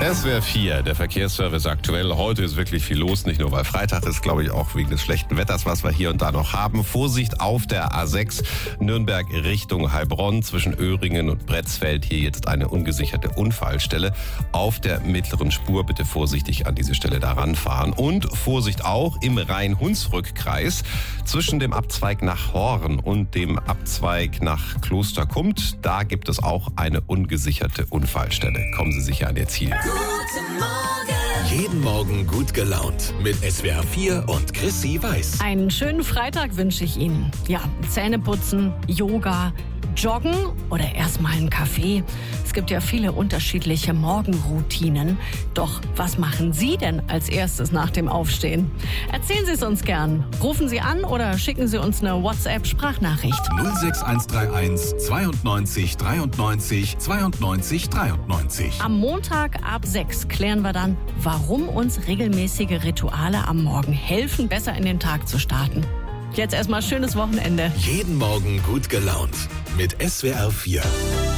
SWR 4, der Verkehrsservice aktuell. Heute ist wirklich viel los, nicht nur weil Freitag ist, glaube ich auch wegen des schlechten Wetters, was wir hier und da noch haben. Vorsicht auf der A6 Nürnberg Richtung Heilbronn zwischen Öhringen und Bretzfeld. Hier jetzt eine ungesicherte Unfallstelle auf der mittleren Spur. Bitte vorsichtig an diese Stelle da ranfahren. Und Vorsicht auch im Rhein-Hunsrück-Kreis zwischen dem Abzweig nach Horn und dem Abzweig nach Klosterkummt. Da gibt es auch eine ungesicherte Unfallstelle. Kommen Sie sicher an Ihr Ziel. Guten Morgen. Jeden Morgen gut gelaunt mit SWR 4 und Chrissy Weiß. Einen schönen Freitag wünsche ich Ihnen. Ja, Zähne putzen, Yoga, Joggen oder erstmal einen Kaffee. Es gibt ja viele unterschiedliche Morgenroutinen. Doch was machen Sie denn als erstes nach dem Aufstehen? Erzählen Sie es uns gern. Rufen Sie an oder schicken Sie uns eine WhatsApp-Sprachnachricht. 06131 92 93 92 93. Am Montag ab 6 klären wir dann, warum uns regelmäßige Rituale am Morgen helfen, besser in den Tag zu starten. Jetzt erstmal schönes Wochenende. Jeden Morgen gut gelaunt mit SWR 4.